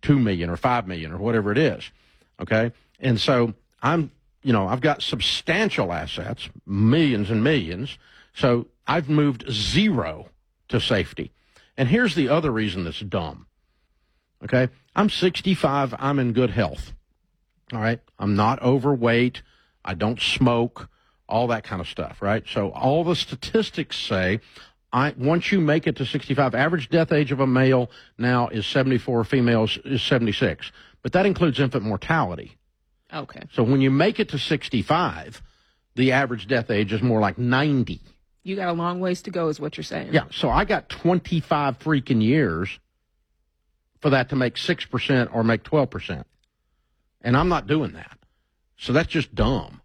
$2 million or $5 million or whatever it is. Okay. And so I've got substantial assets, millions and millions. So I've moved zero to safety. And here's the other reason that's dumb. Okay. I'm 65. I'm in good health. All right. I'm not overweight. I don't smoke, all that kind of stuff. Right. So all the statistics say once you make it to 65, average death age of a male now is 74, females is 76. But that includes infant mortality. Okay. So when you make it to 65, the average death age is more like 90. You got a long ways to go is what you're saying. Yeah. So I got 25 freaking years for that to make 6% or make 12%. And I'm not doing that. So that's just dumb.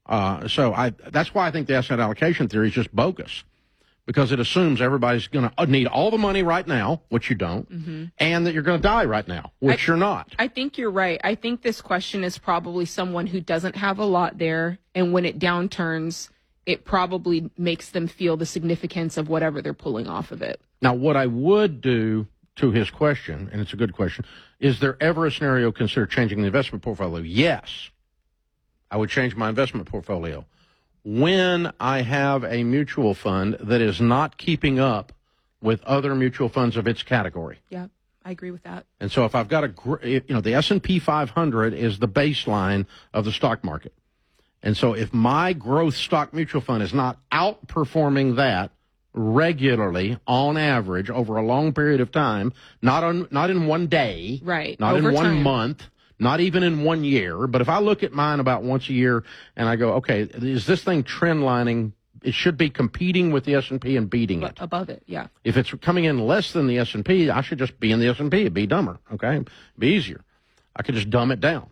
That's why I think the asset allocation theory is just bogus. Because it assumes everybody's going to need all the money right now, which you don't, and that you're going to die right now, which you're not. I think you're right. I think this question is probably someone who doesn't have a lot there, and when it downturns, it probably makes them feel the significance of whatever they're pulling off of it. Now, what I would do to his question, and it's a good question, is there ever a scenario consider changing the investment portfolio? Yes. I would change my investment portfolio when I have a mutual fund that is not keeping up with other mutual funds of its category. Yeah, I agree with that. And so if I've got the S&P 500 is the baseline of the stock market. And so if my growth stock mutual fund is not outperforming that regularly on average over a long period of time, not in one day, right, not over in one time. month, not even in 1 year, but if I look at mine about once a year and I go, okay, is this thing trend lining? It should be competing with the S&P and beating it. Above it, yeah. If it's coming in less than the S&P, I should just be in the S&P. It'd be dumber, okay? It'd be easier. I could just dumb it down.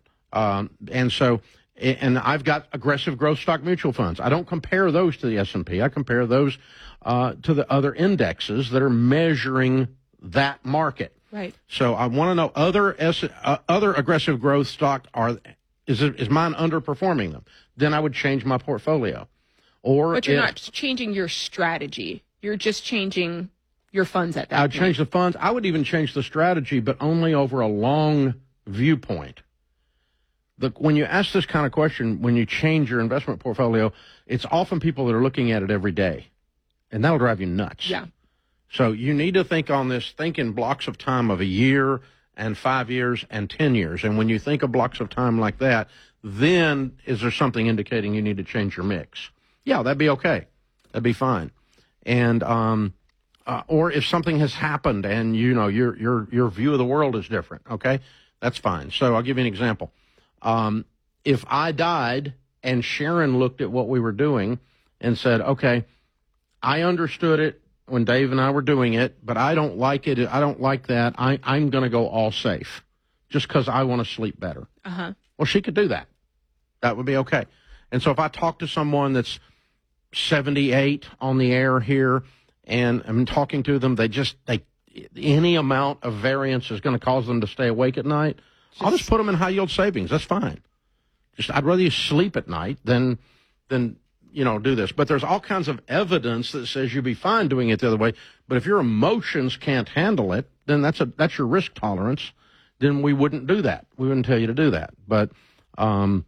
And I've got aggressive growth stock mutual funds. I don't compare those to the S&P. I compare those to the other indexes that are measuring that market. Right. So I want to know other aggressive growth stock is mine underperforming them? Then I would change my portfolio. But you're not changing your strategy. You're just changing your funds at that point. I'd change the funds. I would even change the strategy, but only over a long viewpoint. When you ask this kind of question, when you change your investment portfolio, it's often people that are looking at it every day, and that'll drive you nuts. Yeah. So you need to think in blocks of time of a year and 5 years and 10 years. And when you think of blocks of time like that, then is there something indicating you need to change your mix? Yeah, that'd be okay. That'd be fine. And, or if something has happened and, your view of the world is different, okay, that's fine. So I'll give you an example. If I died and Sharon looked at what we were doing and said, okay, I understood it when Dave and I were doing it, but I don't like it. I don't like that. I'm going to go all safe just because I want to sleep better. Uh-huh. Well, she could do that. That would be okay. And so if I talk to someone that's 78 on the air here and I'm talking to them, any amount of variance is going to cause them to stay awake at night. I'll just put them in high yield savings. That's fine. I'd rather you sleep at night than do this. But there's all kinds of evidence that says you'd be fine doing it the other way. But if your emotions can't handle it, then that's your risk tolerance. Then we wouldn't do that. We wouldn't tell you to do that. But no,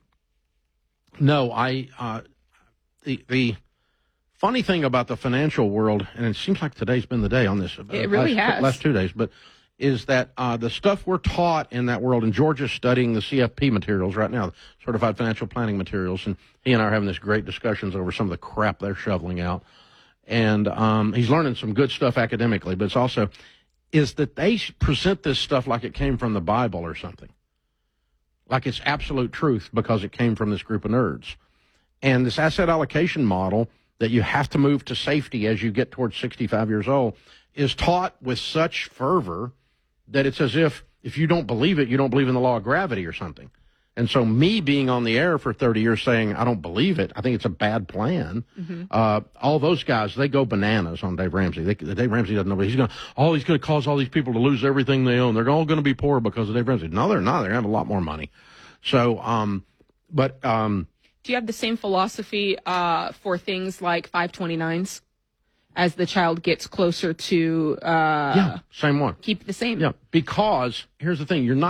the funny thing about the financial world, and it seems like today's been the day on this. It really has. Last 2 days, but is that the stuff we're taught in that world, and Georgia's studying the CFP materials right now, Certified Financial Planning materials, and he and I are having this great discussions over some of the crap they're shoveling out. And he's learning some good stuff academically, but it's also is that they present this stuff like it came from the Bible or something, like it's absolute truth because it came from this group of nerds. And this asset allocation model that you have to move to safety as you get towards 65 years old is taught with such fervor that it's as if you don't believe it, you don't believe in the law of gravity or something. And so me being on the air for 30 years saying I don't believe it, I think it's a bad plan. Mm-hmm. All those guys, they go bananas on Dave Ramsey. Dave Ramsey doesn't know, but he's going to cause all these people to lose everything they own. They're all going to be poor because of Dave Ramsey. No, they're not. They're going to have a lot more money. So, do you have the same philosophy for things like 529s as the child gets closer to yeah, same one. Keep the same? Yeah, because here's the thing. You're not